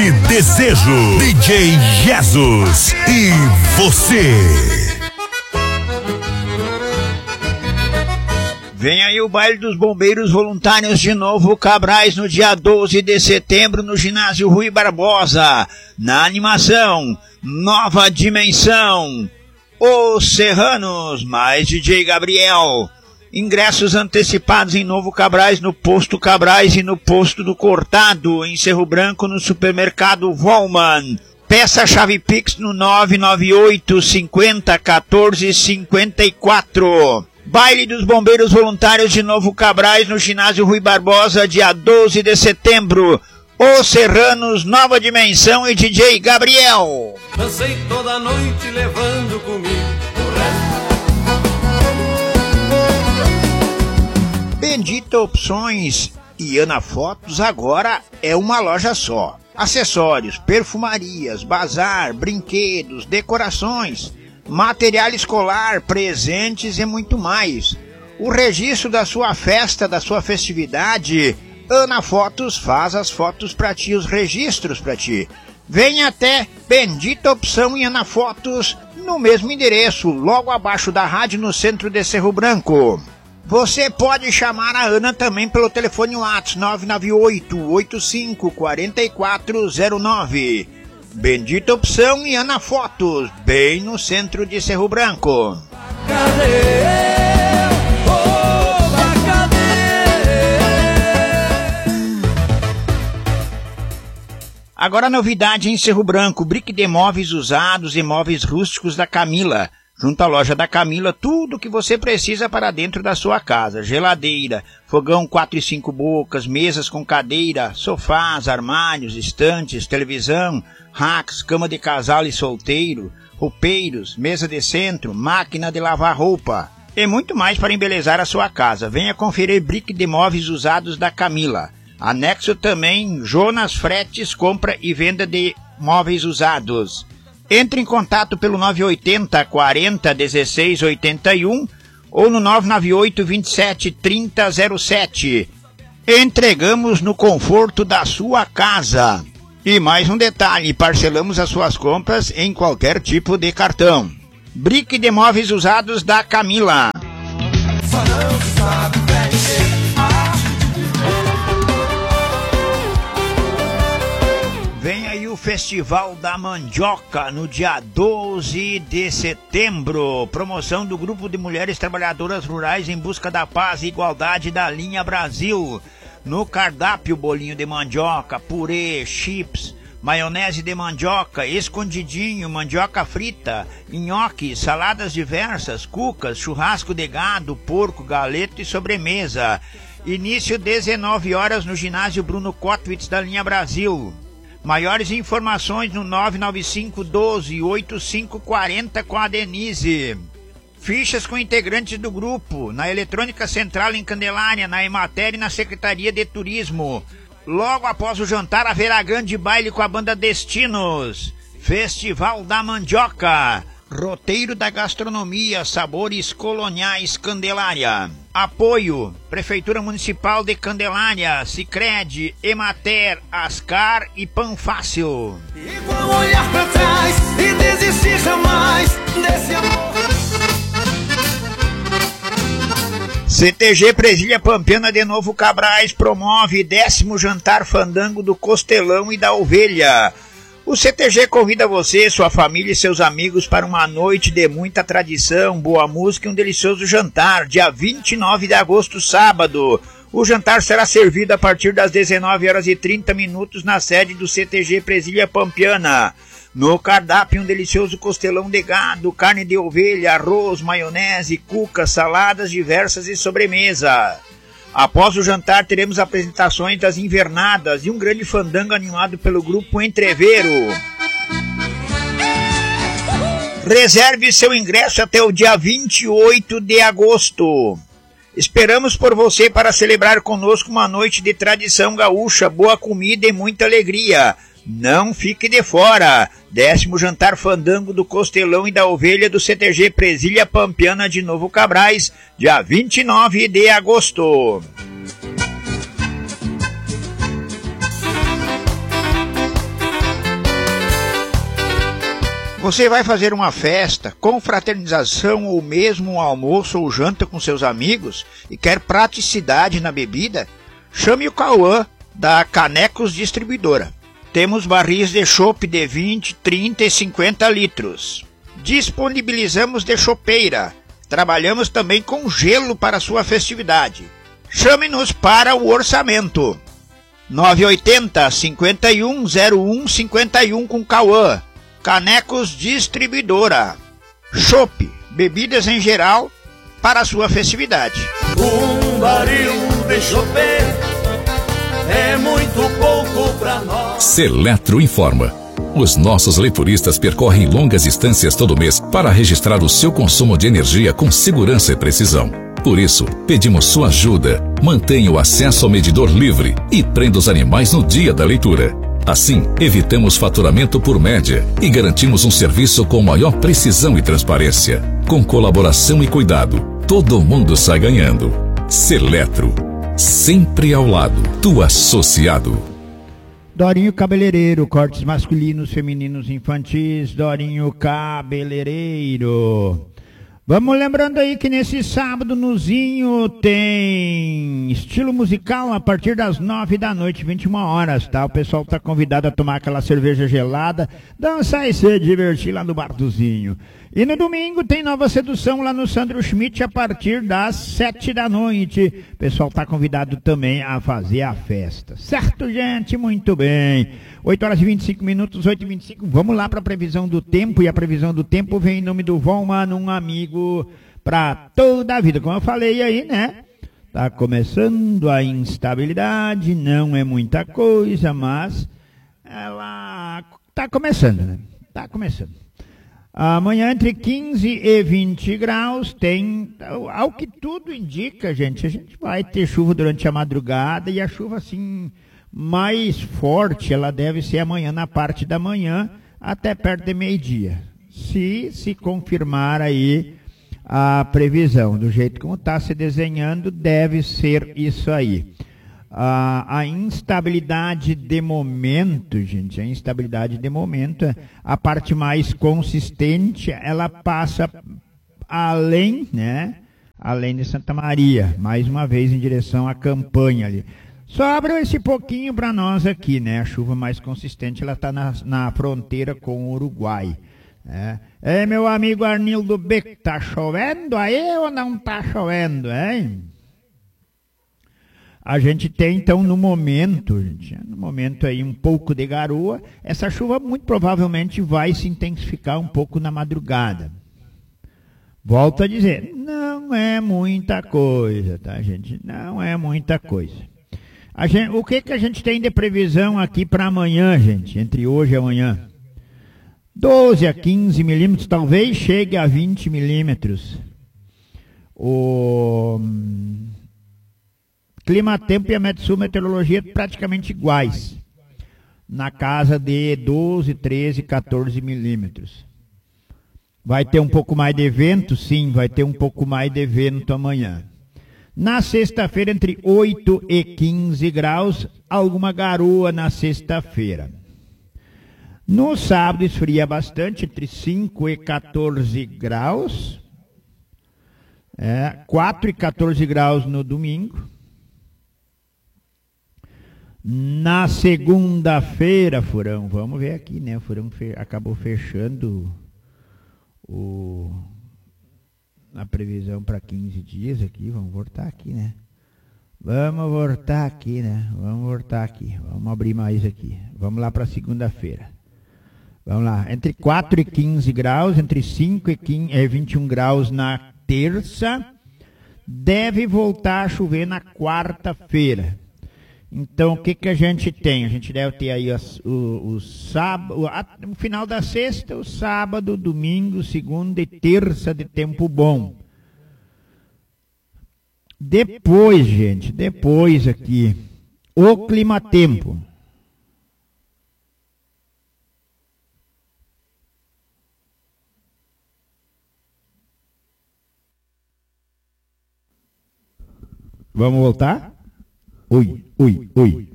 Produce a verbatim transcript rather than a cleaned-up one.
Doce Desejo, D J Jesus e você. Vem aí o baile dos bombeiros voluntários de Novo Cabrais no dia doze de setembro no ginásio Rui Barbosa. Na animação, Nova Dimensão, Os Serranos, mais D J Gabriel. Ingressos antecipados em Novo Cabrais, no Posto Cabrais e no Posto do Cortado, em Cerro Branco, no supermercado Volman. Peça a chave Pix no nove nove oito cinquenta quatorze cinquenta e quatro. Baile dos Bombeiros Voluntários de Novo Cabrais no ginásio Rui Barbosa, dia doze de setembro. Os Serranos, Nova Dimensão e D J Gabriel. Dancei toda noite levando comigo o resto. Bendita Opções e Ana Fotos agora é uma loja só. Acessórios, perfumarias, bazar, brinquedos, decorações, material escolar, presentes e muito mais. O registro da sua festa, da sua festividade, Ana Fotos faz as fotos para ti, os registros para ti. Venha até Bendita Opção e Ana Fotos no mesmo endereço, logo abaixo da rádio no centro de Cerro Branco. Você pode chamar a Ana também pelo telefone WhatsApp nove nove oito oito cinco quatro quatro zero nove. Bendita Opção e Ana Fotos, bem no centro de Cerro Branco. Agora a novidade em Cerro Branco, Brick de Móveis Usados e Móveis Rústicos da Camila. Junto à loja da Camila, tudo o que você precisa para dentro da sua casa. Geladeira, fogão quatro e cinco bocas, mesas com cadeira, sofás, armários, estantes, televisão, racks, cama de casal e solteiro, roupeiros, mesa de centro, máquina de lavar roupa e muito mais para embelezar a sua casa. Venha conferir Brick de Móveis Usados da Camila. Anexo também Jonas Fretes, compra e venda de móveis usados. Entre em contato pelo nove oito zero quarenta dezesseis oitenta e um ou no nove nove oito vinte e sete trinta zero sete. Entregamos no conforto da sua casa. E mais um detalhe, parcelamos as suas compras em qualquer tipo de cartão. Brick de Móveis Usados da Camila. Só não sabe vender. Vem aí o Festival da Mandioca no dia doze de setembro. Promoção do Grupo de Mulheres Trabalhadoras Rurais em Busca da Paz e Igualdade da Linha Brasil. No cardápio, bolinho de mandioca, purê, chips, maionese de mandioca, escondidinho, mandioca frita, nhoque, saladas diversas, cucas, churrasco de gado, porco, galeto e sobremesa. Início dezenove horas no ginásio Bruno Kotwitz da Linha Brasil. Maiores informações no nove nove cinco doze oitenta e cinco quarenta com a Denise. Fichas com integrantes do grupo, na Eletrônica Central em Candelária, na Emater e na Secretaria de Turismo. Logo após o jantar haverá grande baile com a banda Destinos. Festival da Mandioca. Roteiro da Gastronomia, Sabores Coloniais Candelária. Apoio, Prefeitura Municipal de Candelária, Sicredi, Emater, Ascar e Panfácil. E vou olhar pra trás e desistir jamais desse amor. C T G Presília Pampiana de Novo Cabrais promove décimo jantar fandango do Costelão e da Ovelha. O C T G convida você, sua família e seus amigos para uma noite de muita tradição, boa música e um delicioso jantar, dia vinte e nove de agosto, sábado. O jantar será servido a partir das dezenove horas e trinta minutos na sede do C T G Presília Pampiana. No cardápio, um delicioso costelão de gado, carne de ovelha, arroz, maionese, cuca, saladas diversas e sobremesa. Após o jantar, teremos apresentações das invernadas e um grande fandango animado pelo grupo Entreveiro. Reserve seu ingresso até o dia vinte e oito de agosto. Esperamos por você para celebrar conosco uma noite de tradição gaúcha, boa comida e muita alegria. Não fique de fora. Décimo jantar fandango do Costelão e da Ovelha do C T G Presília Pampiana de Novo Cabrais, dia vinte e nove de agosto. Você vai fazer uma festa, confraternização ou mesmo um almoço ou janta com seus amigos e quer praticidade na bebida? Chame o Cauã da Canecos Distribuidora. Temos barris de chopp de vinte, trinta e cinquenta litros. Disponibilizamos de chopeira. Trabalhamos também com gelo para sua festividade. Chame-nos para o orçamento. nove oito zero, cinco um, zero um cinco um com Cauã. Canecos Distribuidora. Chopp, bebidas em geral para a sua festividade. Um barril de chopeira é muito pouco pra nós. Seletro informa. Os nossos leituristas percorrem longas distâncias todo mês para registrar o seu consumo de energia com segurança e precisão. Por isso, pedimos sua ajuda. Mantenha o acesso ao medidor livre e prenda os animais no dia da leitura. Assim, evitamos faturamento por média e garantimos um serviço com maior precisão e transparência. Com colaboração e cuidado, todo mundo sai ganhando. Seletro, sempre ao lado do associado. Dorinho Cabeleireiro, cortes masculinos, femininos, infantis. Dorinho Cabeleireiro. Vamos lembrando aí que nesse sábado no Zinho tem estilo musical a partir das nove da noite, vinte e uma horas, tá? O pessoal tá convidado a tomar aquela cerveja gelada, dançar e se divertir lá no Bar do Zinho. E no domingo tem Nova Sedução lá no Sandro Schmidt a partir das sete da noite. O pessoal tá convidado também a fazer a festa. Certo, gente? Muito bem. oito horas e vinte e cinco minutos, oito e vinte e cinco. Vamos lá para a previsão do tempo. E a previsão do tempo vem em nome do Volman, um amigo para toda a vida. Como eu falei aí, né? Tá começando a instabilidade, não é muita coisa, mas ela tá começando, né? Tá começando. Amanhã entre quinze e vinte graus, tem, ao que tudo indica, gente, a gente vai ter chuva durante a madrugada e a chuva assim mais forte, ela deve ser amanhã na parte da manhã até perto de meio-dia. Se se confirmar aí a previsão, do jeito como está se desenhando, deve ser isso aí. A, a instabilidade de momento, gente, a instabilidade de momento, a parte mais consistente, ela passa além, né, além de Santa Maria, mais uma vez em direção à campanha ali. Sobra esse pouquinho para nós aqui, né, a chuva mais consistente, ela está na, na fronteira com o Uruguai. É. Ei, meu amigo Arnildo Beck, tá chovendo aí ou não tá chovendo, hein? A gente tem, então, no momento, gente, no momento aí um pouco de garoa. Essa chuva muito provavelmente vai se intensificar um pouco na madrugada. Volto a dizer, não é muita coisa, tá, gente? Não é muita coisa. A gente, o que, que a gente tem de previsão aqui para amanhã, gente, entre hoje e amanhã? doze a quinze milímetros, talvez chegue a vinte milímetros. O... Clima, tempo e a Metsul Meteorologia praticamente iguais, na casa de doze, treze, quatorze milímetros. Vai ter um pouco mais de vento? Sim, vai ter um pouco mais de vento amanhã. Na sexta-feira, entre oito e quinze graus, alguma garoa na sexta-feira. No sábado, esfria bastante, entre cinco e quatorze graus. É, quatro e quatorze graus no domingo. Na segunda-feira, Furão, vamos ver aqui, né? O Furão fe acabou fechando o, a previsão para quinze dias aqui. Vamos voltar aqui, né? Vamos voltar aqui, né? Vamos voltar aqui. Vamos abrir mais aqui. Vamos lá para segunda-feira. Vamos lá. Entre quatro e quinze graus, entre cinco e quinze, é, vinte e um graus na terça. Deve voltar a chover na quarta-feira. Então, o que, que a gente tem? A gente deve ter aí os, o, o sábado, o final da sexta, o sábado, domingo, segunda e terça de tempo bom. Depois, gente, depois aqui, o clima-tempo. Vamos voltar? Ui, ui, ui.